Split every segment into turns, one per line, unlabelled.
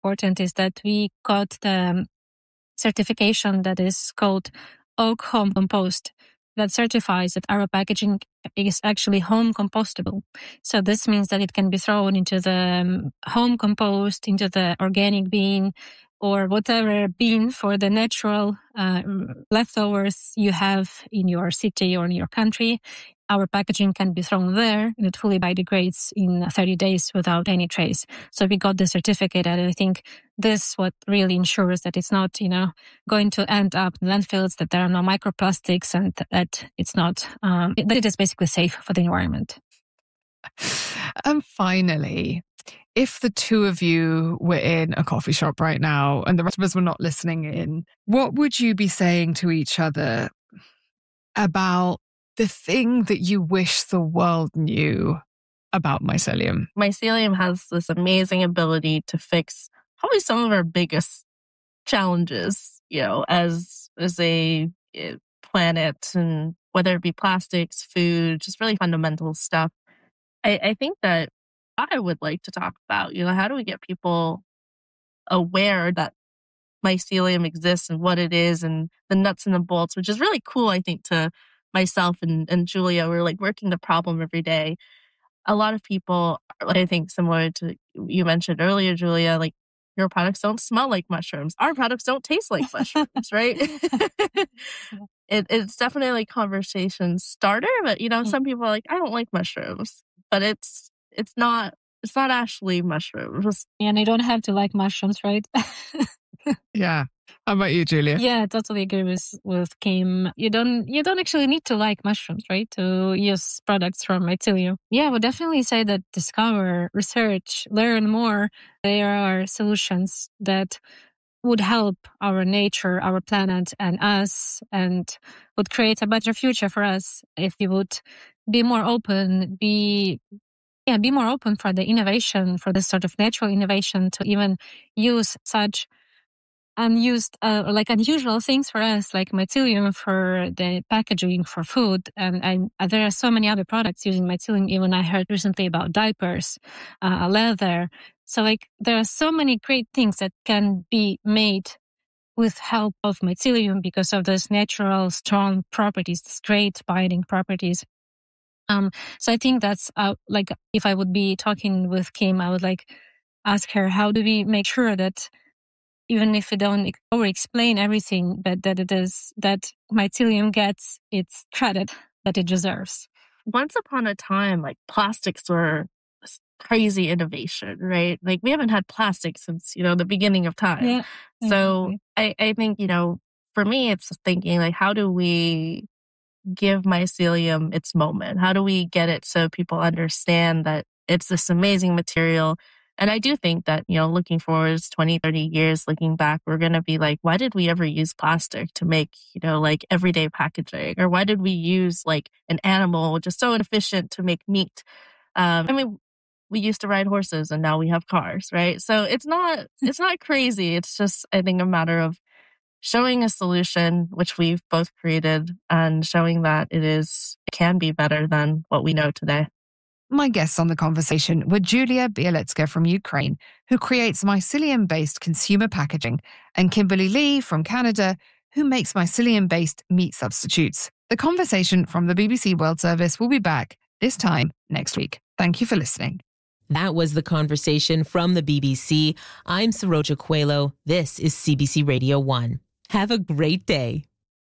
important is that we got the certification that is called Oak Home Compost that certifies that our packaging is actually home compostable. So this means that it can be thrown into the home compost, into the organic bin, or whatever bin for the natural leftovers you have in your city or in your country. Our packaging can be thrown there and it fully biodegrades in 30 days without any trace. So we got the certificate, and I think this what really ensures that it's not, going to end up in landfills, that there are no microplastics, and that it's not, that it is basically safe for the environment.
And finally, if the two of you were in a coffee shop right now and the rest of us were not listening in, what would you be saying to each other about the thing that you wish the world knew about mycelium?
Mycelium has this amazing ability to fix probably some of our biggest challenges, as a planet, and whether it be plastics, food, just really fundamental stuff. I think that I would like to talk about, how do we get people aware that mycelium exists and what it is and the nuts and the bolts, which is really cool, I think, to myself and Julia. We're like working the problem every day. A lot of people, I think, similar to you mentioned earlier, Julia, like your products don't smell like mushrooms. Our products don't taste like mushrooms, right? It's definitely a conversation starter, but some people are like, I don't like mushrooms, but it's not actually mushrooms.
And I don't have to like mushrooms, right?
Yeah. How about you, Julia?
Yeah, I totally agree with Kim. You don't actually need to like mushrooms, right, to use products from mycelium. Yeah, I would definitely say that discover, research, learn more. There are solutions that would help our nature, our planet, and us, and would create a better future for us if we would be more open, be more open for the innovation, for this sort of natural innovation, to even use such unused, unusual things for us, like mycelium for the packaging for food. And there are so many other products using mycelium. Even I heard recently about diapers, leather. So there are so many great things that can be made with help of mycelium because of those natural, strong properties, these great binding properties. So I think that's if I would be talking with Kim, I would ask her, how do we make sure that even if we don't over-explain everything, but that mycelium gets its credit that it deserves.
Once upon a time, plastics were this crazy innovation, right? We haven't had plastic since, the beginning of time.
Yeah,
so I think, for me, it's thinking how do we give mycelium its moment? How do we get it so people understand that it's this amazing material? And I do think that, looking forward 20, 30 years, looking back, we're going to be like, why did we ever use plastic to make, everyday packaging? Or why did we use an animal, which is so inefficient, to make meat? We used to ride horses and now we have cars, right? So it's not crazy. It's just, I think, a matter of showing a solution, which we've both created, and showing that it can be better than what we know today.
My guests on the conversation were Julia Bielecka from Ukraine, who creates mycelium-based consumer packaging, and Kimberly Lee from Canada, who makes mycelium-based meat substitutes. The conversation from the BBC World Service will be back this time next week. Thank you for listening.
That was the conversation from the BBC. I'm Saroja Coelho. This is CBC Radio 1. Have a great day.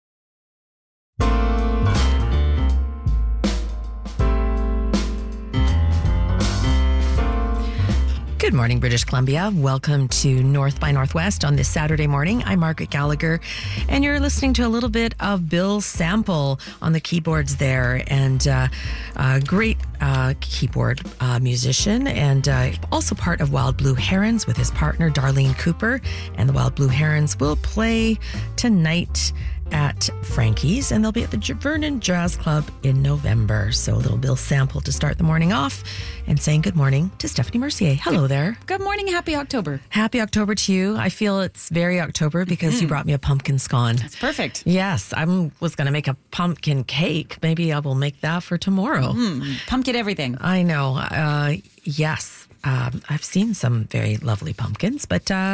Good morning, British Columbia. Welcome to North by Northwest on this Saturday morning. I'm Margaret Gallagher, and you're listening to a little bit of Bill Sample on the keyboards there, and a great keyboard musician, and also part of Wild Blue Herons with his partner Darlene Cooper. And the Wild Blue Herons will play tonight at Frankie's, and they'll be at the Vernon Jazz Club in November. So a little Bill Sample to start the morning off, and saying good morning to Stephanie Mercier. Hello there.
Good morning. Happy October.
Happy October to you. I feel it's very October because you brought me a pumpkin scone.
That's perfect.
Yes, I was going to make a pumpkin cake. Maybe I will make that for tomorrow.
Pumpkin everything.
I know. Yes. I've seen some very lovely pumpkins, but